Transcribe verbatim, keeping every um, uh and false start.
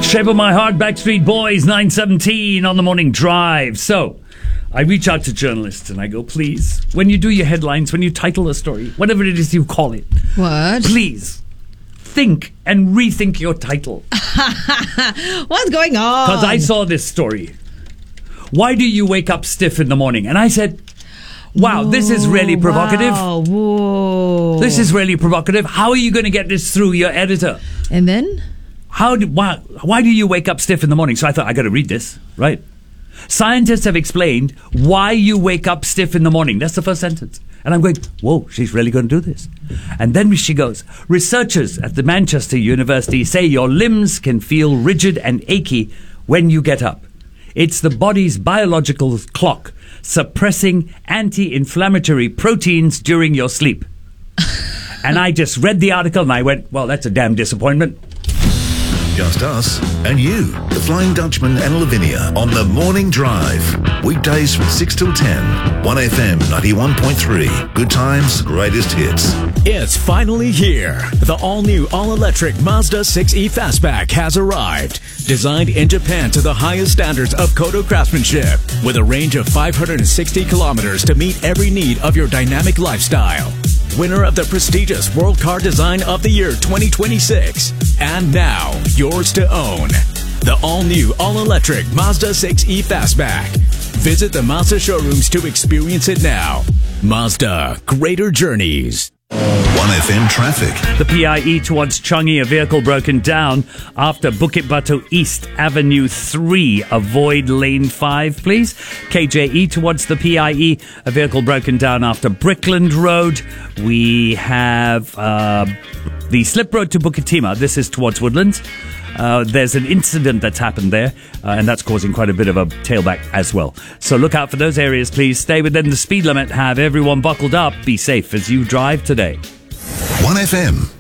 Shape of My Heart, Backstreet Boys, nine seventeen on the morning drive. So, I reach out to journalists and I go, please, when you do your headlines, when you title a story, whatever it is you call it, what? Please think and rethink your title. What's going on? Because I saw this story. Why do you wake up stiff in the morning? And I said, wow, Whoa, this is really provocative. Wow, whoa. This is really provocative. How are you going to get this through your editor? And then? How do, why, why do you wake up stiff in the morning? So I thought, I got to read this, right? Scientists have explained why you wake up stiff in the morning. That's the first sentence. And I'm going, whoa, she's really going to do this. And then she goes, researchers at the Manchester University say your limbs can feel rigid and achy when you get up. It's the body's biological clock suppressing anti-inflammatory proteins during your sleep. And I just read the article and I went, well, that's a damn disappointment. Just us and you, the Flying Dutchman and Lavinia on the Morning Drive. Weekdays from six till ten. one F M ninety-one point three. Good times, greatest hits. It's finally here. The all-new, all-electric Mazda six E Fastback has arrived. Designed in Japan to the highest standards of Kodo craftsmanship. With a range of five hundred sixty kilometers to meet every need of your dynamic lifestyle. Winner of the prestigious World Car Design of the Year twenty twenty-six. And now, yours to own. The all-new, all-electric Mazda six E Fastback. Visit the Mazda showrooms to experience it now. Mazda, greater journeys. one F M traffic. The P I E towards Changi, a vehicle broken down after Bukit Batu East Avenue three. Avoid lane five, please. K J E towards the P I E, a vehicle broken down after Brickland Road. We have uh, the slip road to Bukit Timah. This is towards Woodlands. Uh, there's an incident that's happened there, uh, and that's causing quite a bit of a tailback as well. So look out for those areas, please. Stay within the speed limit. Have everyone buckled up. Be safe as you drive today. one F M.